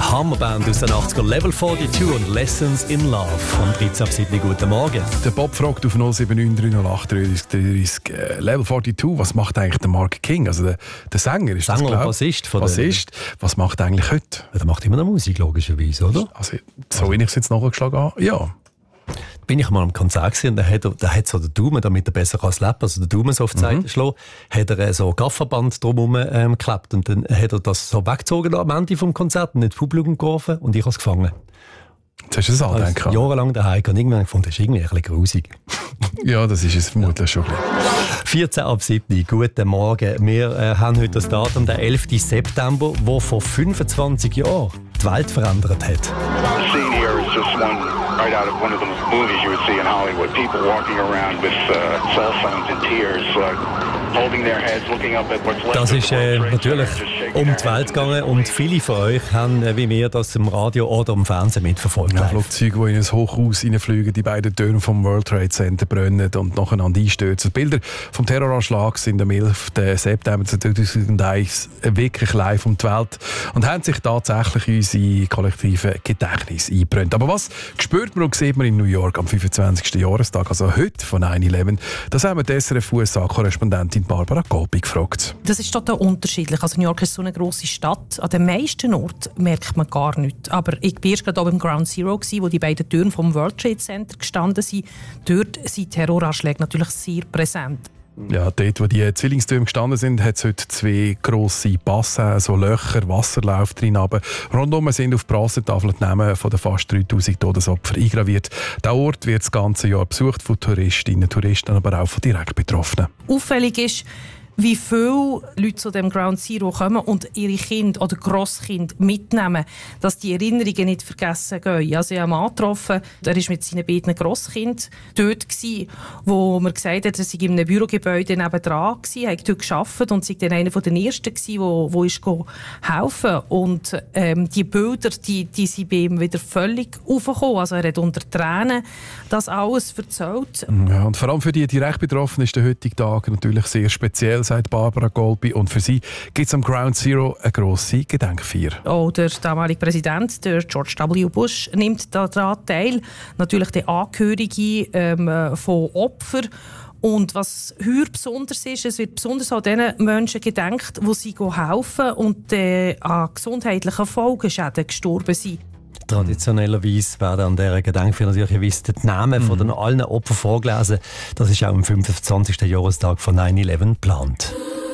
Hammerband aus den 80er, Level 42 und Lessons in Love. Von 13 ab 7. Guten Morgen. Der Bob fragt auf 079 Level 42, was macht eigentlich der Mark King? Also der Sänger ist Sänger das, und Bassist. Bassist. Was macht er eigentlich heute? Ja, der macht immer noch Musik, logischerweise, oder? Also, so wie ich es jetzt nachgeschlagen habe, ja. Bin ich mal am Konzert gesehen, da hat so der Daumen, damit er besser kann slappen, also der Daumen so auf die Seite schlagen, hat er so ein Gafferband drumherum geklebt und dann hat er das so weggezogen am Ende vom Konzert und nicht das Publikum geworfen und ich habe es gefangen. Jetzt hast du es andenken. Jahrelang daheim und irgendwann gefunden, das ist irgendwie ein bisschen grusig. Ja, das ist es vermutlich schon. 14 ab 7. Guten Morgen. Wir haben heute das Datum, den 11. September, wo vor 25 Jahren die Welt verändert hat. The scene here is just one right out of one of the movies you would see in Hollywood. People walking around with cell phones in tears, holding their heads, looking up at what's left. Das ist natürlich um die Welt gegangen und viele von euch haben, wie wir, das im Radio oder im Fernsehen mitverfolgt. Ja, Flugzeuge, die in ein Hochhaus reinfliegen, die beiden Türme vom World Trade Center brennen und nacheinander einstürzen. Die Bilder vom Terroranschlag sind am 11. September 2001 wirklich live um die Welt und haben sich tatsächlich in unsere kollektive Gedächtnis eingebrannt. Aber was spürt man und sieht man in New York am 25. Jahrestag, also heute von 9/11? Das haben wir die SRF-USA-Korrespondentin Barbara Golbi gefragt. Das ist total unterschiedlich. Also New York ist so eine grosse Stadt. An den meisten Orten merkt man gar nichts. Aber ich war erst gerade oben im Ground Zero, wo die beiden Türme vom World Trade Center gestanden sind. Dort sind Terroranschläge natürlich sehr präsent. Ja, dort, wo die Zwillingstürme gestanden sind, hat es heute 2 grosse Bassins, so Löcher, Wasserlauf drin. Aber rundum sind auf Brassentafeln die Namen von den fast 3000 Todesopfer eingraviert. Der Ort wird das ganze Jahr besucht von Touristinnen und Touristen, aber auch von direkt Betroffenen. Auffällig ist, wie viele Leute zu dem Ground Zero kommen und ihre Kinder oder Grosskinder mitnehmen, dass die Erinnerungen nicht vergessen gehen. Also ich habe einen Mann getroffen, der war mit seinen beiden Grosskindern dort, wo mir gesagt hat, er sei in einem Bürogebäude nebendran gewesen, er hat dort gearbeitet und sei dann einer der Ersten gewesen, wo ist helfen. Und die Bilder, die sind bei ihm wieder völlig aufgekommen. Also er hat unter Tränen das alles erzählt. Ja, und vor allem für die direkt Betroffenen ist der heutige Tag natürlich sehr speziell, sagt Barbara Golbi. Und für sie gibt es am Ground Zero eine grosse Gedenkfeier. Auch der damalige Präsident, der George W. Bush, nimmt daran teil. Natürlich die Angehörige von Opfern. Und was höher besonders ist, es wird besonders an den Menschen gedenkt, die sie helfen und an gesundheitlichen Folgeschäden gestorben sind. Traditionellerweise werden an dieser Gedenkfeier natürlich die Namen von allen Opfern vorgelesen. Das ist auch am 25. Jahrestag von 9/11 geplant.